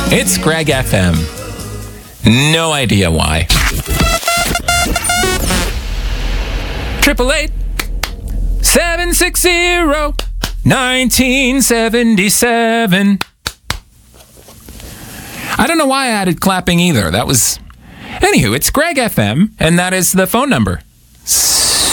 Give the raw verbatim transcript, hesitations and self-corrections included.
It's Greg F M. No idea why. Triple eight seven six zero nineteen seventy seven. I don't know why I added clapping either. That was. Anywho, it's Greg F M, and that is the phone number.